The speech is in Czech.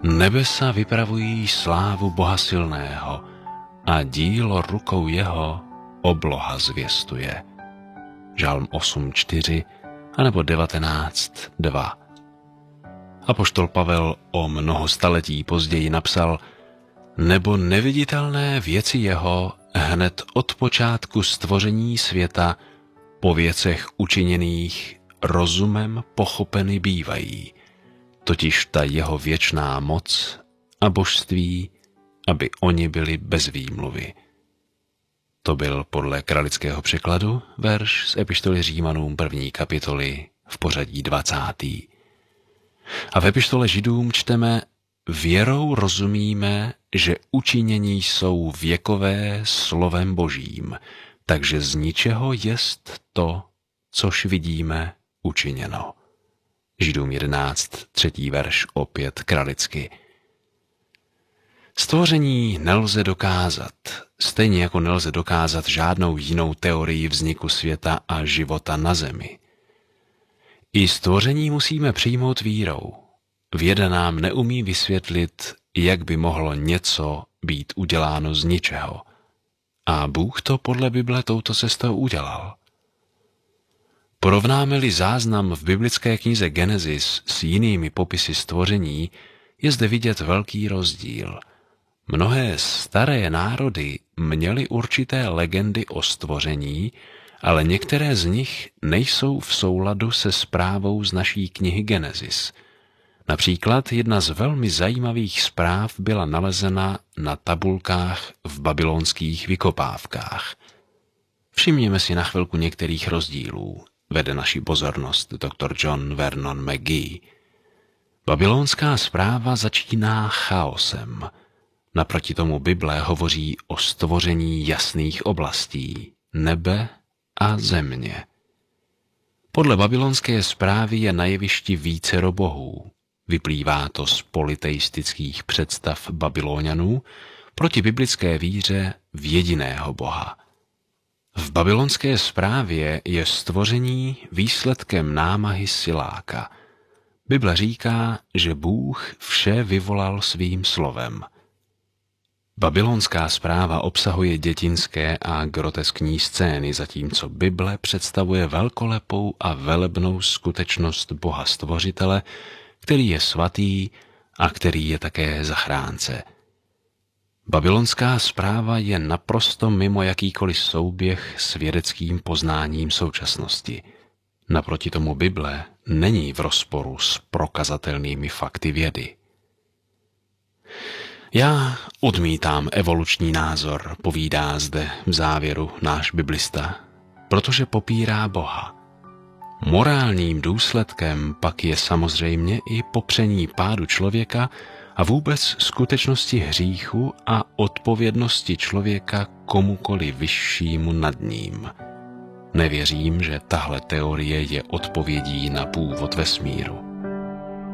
Nebesa vypravují slávu Boha silného a dílo rukou jeho obloha zvěstuje. Žalm 8.4 anebo 19.2. Apoštol Pavel o mnoho staletí později napsal: nebo neviditelné věci jeho hned od počátku stvoření světa po věcech učiněných rozumem pochopeny bývají, totiž ta jeho věčná moc a božství, aby oni byli bez výmluvy. To byl podle kralického překladu verš z epištoly Římanům 1. kapitoly v pořadí 20. A v epištole Židům čteme: věrou rozumíme, že učinění jsou věkové slovem Božím, takže z ničeho jest to, což vidíme, učiněno. Židům 11, 3. verš, opět kralicky. Stvoření nelze dokázat, stejně jako nelze dokázat žádnou jinou teorii vzniku světa a života na zemi. I stvoření musíme přijmout vírou. Věda nám neumí vysvětlit, jak by mohlo něco být uděláno z ničeho. A Bůh to podle Bible touto cestou udělal. Porovnáme-li záznam v biblické knize Genesis s jinými popisy stvoření, je zde vidět velký rozdíl. Mnohé staré národy měly určité legendy o stvoření, ale některé z nich nejsou v souladu se zprávou z naší knihy Genesis. Například jedna z velmi zajímavých zpráv byla nalezena na tabulkách v babylonských vykopávkách. Všimněme si na chvilku některých rozdílů, vede naši pozornost dr. John Vernon McGee. Babylonská zpráva začíná chaosem. Naproti tomu Bible hovoří o stvoření jasných oblastí, nebe a země. Podle babylonské zprávy je na jevišti vícero bohů. Vyplývá to z polyteistických představ Babylonianů proti biblické víře v jediného Boha. V babylonské zprávě je stvoření výsledkem námahy siláka. Bible říká, že Bůh vše vyvolal svým slovem. Babylonská zpráva obsahuje dětinské a groteskní scény, zatímco Bible představuje velkolepou a velebnou skutečnost Boha Stvořitele, který je svatý a který je také zachránce. Babylonská zpráva je naprosto mimo jakýkoliv souběh s vědeckým poznáním současnosti. Naproti tomu Bible není v rozporu s prokazatelnými fakty vědy. Já odmítám evoluční názor, povídá zde v závěru náš biblista, protože popírá Boha. Morálním důsledkem pak je samozřejmě i popření pádu člověka a vůbec skutečnosti hříchu a odpovědnosti člověka komukoli vyššímu nad ním. Nevěřím, že tahle teorie je odpovědí na původ vesmíru.